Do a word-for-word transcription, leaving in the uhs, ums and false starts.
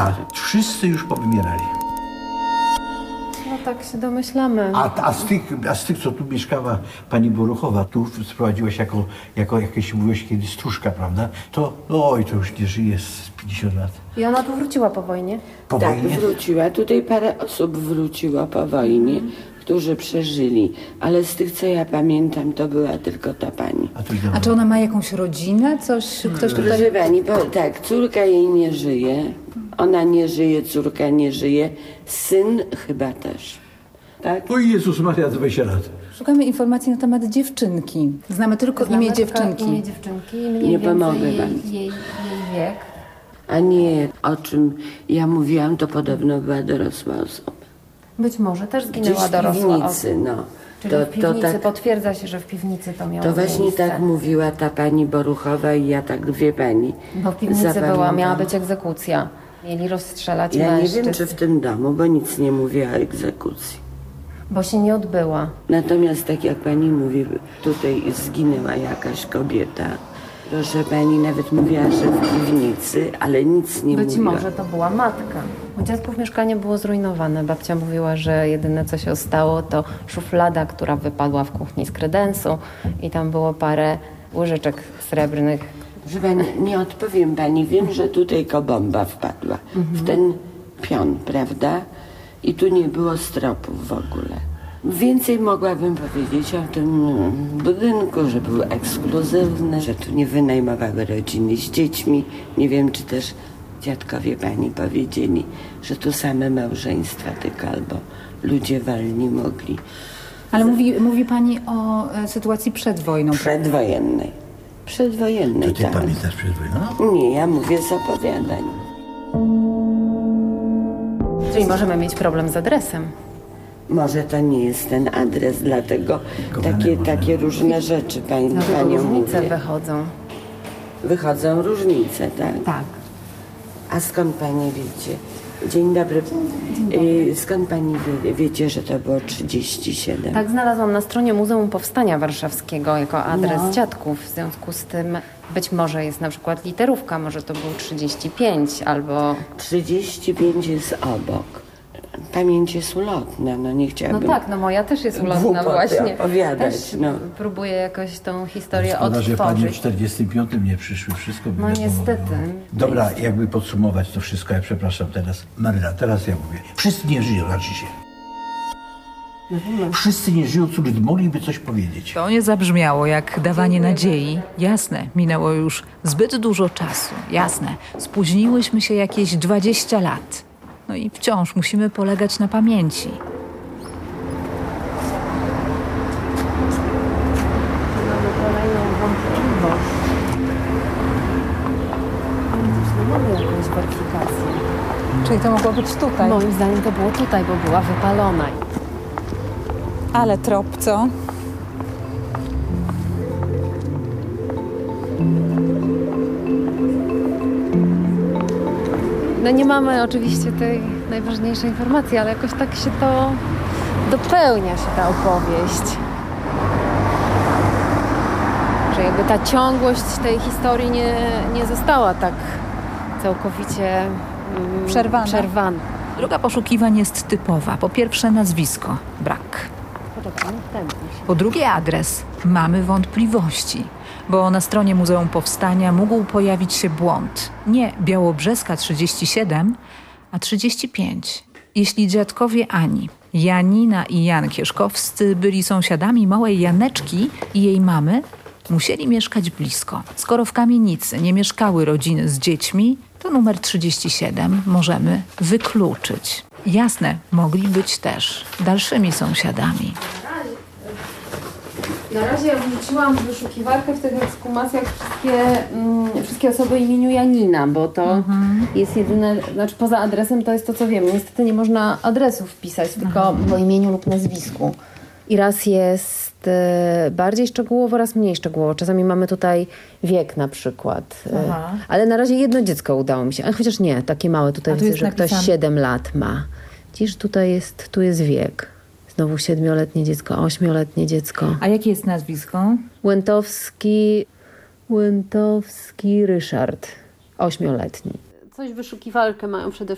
A wszyscy już powymierali. No tak się domyślamy. A, a, z tych, a z tych, co tu mieszkała pani Boruchowa, tu sprowadziłaś jako, jako jakieś, mówiłeś kiedyś, stróżka, prawda? To, oj, to już nie żyje z pięćdziesiąt lat. I ona tu wróciła po wojnie? Po Tak, wojnie? wróciła. Tutaj parę osób wróciło po wojnie, Mhm. którzy przeżyli. Ale z tych, co ja pamiętam, to była tylko ta pani. A, to A czy ona ma jakąś rodzinę? Coś, ktoś tutaj... Proszę pani, bo tak, córka jej nie żyje. Ona nie żyje, córka nie żyje. Syn chyba też. Tak? O Jezus Maria, dwadzieścia lat. Szukamy informacji na temat dziewczynki. Znamy tylko Znamy imię tylko dziewczynki. Imię dziewczynki i mniej Nie więcej pomogę jej, wam. jej, jej wiek. A nie, o czym ja mówiłam, to podobno była dorosła osoba. Być może też Gdzieś zginęła w dorosła osoba. piwnicy, no. Czyli To, w piwnicy, to tak, potwierdza się, że w piwnicy to miało to właśnie miejsce. tak mówiła ta pani Boruchowa i ja tak, wie pani. Bo w piwnicy była, zapamiętam. miała być egzekucja. Mieli rozstrzelać Ja nie mężczyzn, wiem, czy w tym domu, bo nic nie mówiła o egzekucji. bo się nie odbyła. Natomiast tak jak pani mówi, tutaj zginęła jakaś kobieta. Proszę pani, nawet mówiła, że w piwnicy, ale nic nie Być mówiła. może to była matka. U dziadków mieszkanie było zrujnowane. Babcia mówiła, że jedyne co się stało to szuflada, która wypadła w kuchni z kredensu i tam było parę łyżeczek srebrnych. Proszę pani, nie odpowiem pani. Wiem, że tutaj kobomba wpadła w ten pion, prawda? I tu nie było stropów w ogóle. Więcej mogłabym powiedzieć o tym budynku, że był ekskluzywny, że tu nie wynajmowały rodziny z dziećmi. Nie wiem, czy też dziadkowie pani powiedzieli, że tu same małżeństwa tylko albo ludzie wolni mogli. Ale mówi, mówi pani o e, sytuacji przed wojną. Przedwojennej. Przedwojennej, To ty tak. pamiętasz przed wojną? Nie, ja mówię z opowiadań. Czyli możemy mieć problem z adresem. Może to nie jest ten adres, dlatego takie, takie różne rzeczy pani, Dlatego panią różnice mówię. wychodzą. Wychodzą różnice, tak? Tak. A skąd pani wiecie? Dzień dobry. Y, Skąd pani wie, wiecie, że to było trzydzieści siedem? Tak znalazłam na stronie Muzeum Powstania Warszawskiego jako adres No. dziadków. W związku z tym być może jest na przykład literówka, może to był trzydzieści pięć albo... trzydzieści pięć jest obok. Pamięć jest ulotna, no nie No chciałabym... tak, no moja też jest ulotna Głupoty właśnie. opowiadać, Też no. próbuję jakoś tą historię Szkoda, że pani w odtworzyć. czterdziestym piątym nie przyszły, wszystko by No wiadomo niestety. było. Dobra, jakby podsumować to wszystko, ja przepraszam teraz. Maryla, teraz ja mówię. Wszyscy nie żyją, znaczy się. Wszyscy nie żyją, którzy mogliby coś powiedzieć. To nie zabrzmiało jak dawanie nadziei. Jasne, minęło już zbyt dużo czasu. Jasne, spóźniłyśmy się jakieś dwadzieścia lat. No i wciąż musimy polegać na pamięci. Mamy kolejną wątpliwość. Nie mamy jakąś weryfikację. Czyli to mogło być tutaj. Moim zdaniem to było tutaj, bo była wypalona. Ale trop, co? No nie mamy oczywiście tej najważniejszej informacji, ale jakoś tak się to dopełnia się ta opowieść. Że jakby ta ciągłość tej historii nie, nie została tak całkowicie mm, Przerwana. przerwana. Droga poszukiwań jest typowa. Po pierwsze nazwisko. Brak. Poczekaj, następny. Po drugie adres. Mamy wątpliwości. Bo na stronie Muzeum Powstania mógł pojawić się błąd. Nie Białobrzeska trzydzieści siedem, a trzydzieści pięć. Jeśli dziadkowie Ani, Janina i Jan Kieszkowscy byli sąsiadami małej Janeczki i jej mamy, musieli mieszkać blisko. Skoro w Kamienicy nie mieszkały rodziny z dziećmi, to numer trzydzieści siedem możemy wykluczyć. Jasne, mogli być też dalszymi sąsiadami. Na razie ja wrzuciłam w wyszukiwarkę w tych ekshumacjach wszystkie, mm, wszystkie osoby o imieniu Janina, bo to jest jedyne, znaczy poza adresem to jest to, co wiem. Niestety nie można adresu wpisać, tylko po imieniu lub nazwisku. I raz jest e, bardziej szczegółowo, raz mniej szczegółowo. Czasami mamy tutaj wiek na przykład. E, Aha. ale na razie jedno dziecko udało mi się, ale chociaż nie, takie małe. Tutaj A tu widzę, jest że ktoś napisane. siedem lat ma. Widzisz, tutaj jest, tu jest wiek. Znowu siedmioletnie dziecko, ośmioletnie dziecko. A jakie jest nazwisko? Łętowski, Łętowski Ryszard, ośmioletni. Coś wyszukiwarkę mają przede wszystkim.